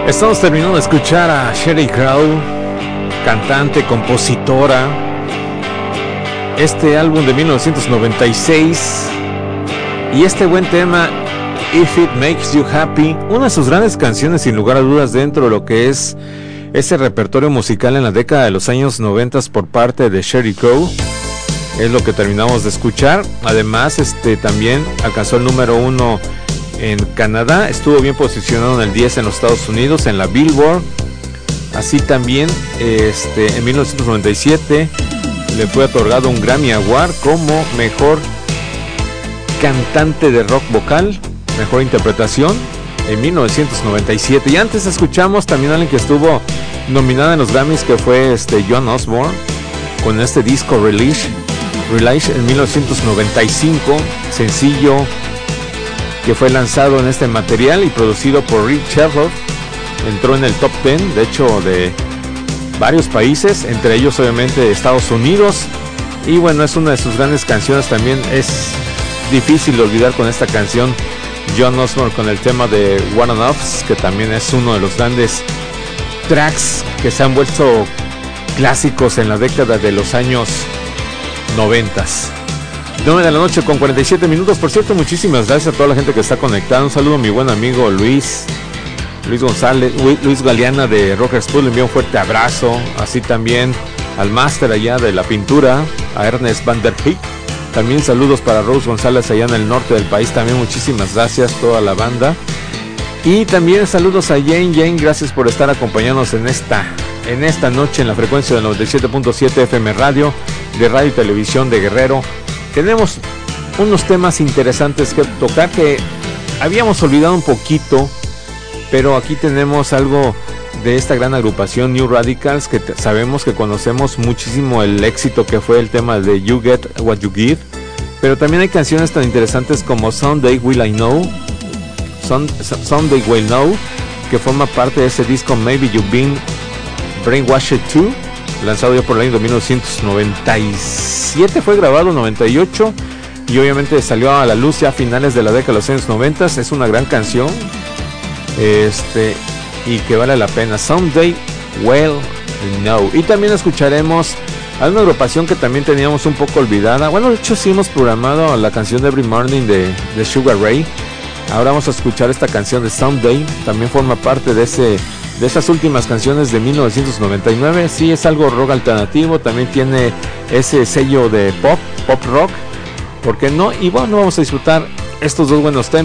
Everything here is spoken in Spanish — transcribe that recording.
Estamos terminando de escuchar a Sheryl Crow, cantante, compositora. Este álbum de 1996 y este buen tema, If It Makes You Happy, una de sus grandes canciones sin lugar a dudas dentro de lo que es ese repertorio musical en la década de los años 90 por parte de Sheryl Crow. Es lo que terminamos de escuchar. Además, también alcanzó el número 1 en Canadá, estuvo bien posicionado en el 10 en los Estados Unidos, en la Billboard. Así también, en 1997 le fue otorgado un Grammy Award como mejor cantante de rock vocal, mejor interpretación en 1997. Y antes escuchamos también a alguien que estuvo nominada en los Grammys, que fue Joan Osborne, con este disco Release en 1995, sencillo que fue lanzado en este material y producido por Rick Sherlock. Entró en el top 10, de hecho, de varios países, entre ellos obviamente Estados Unidos. Y bueno, es una de sus grandes canciones. También es difícil de olvidar con esta canción John Osborne con el tema de One and Offs, que también es uno de los grandes tracks que se han vuelto clásicos en la década de los años 90. 9 de la noche con 47 minutos. Por cierto, muchísimas gracias a toda la gente que está conectada. Un saludo a mi buen amigo Luis González, Luis Galeana de Rockers Pool, le envío un fuerte abrazo. Así también al máster allá de la pintura, a Ernest Van der Peek. También saludos para Rose González allá en el norte del país. También muchísimas gracias toda la banda. Y también saludos a Jane, gracias por estar acompañándonos en esta noche en la frecuencia del 97.7 FM Radio, de Radio y Televisión de Guerrero. Tenemos unos temas interesantes que tocar que habíamos olvidado un poquito, pero aquí tenemos algo de esta gran agrupación New Radicals, que sabemos que conocemos muchísimo el éxito que fue el tema de You Get What You Give, pero también hay canciones tan interesantes como Someday Will I Know, Someday Will Know, que forma parte de ese disco Maybe You've Been Brainwashed Too, lanzado ya por el año de 1997, fue grabado en 98 y obviamente salió a la luz ya a finales de la década de los años 90. Es una gran canción y que vale la pena, Someday Will Know. Y también escucharemos a una agrupación que también teníamos un poco olvidada. Bueno, de hecho sí hemos programado la canción de Every Morning de Sugar Ray. Ahora vamos a escuchar esta canción de Someday, también forma parte de esas últimas canciones de 1999. Sí, es algo rock alternativo, también tiene ese sello de pop rock, ¿por qué no? Y bueno, vamos a disfrutar estos dos buenos temas.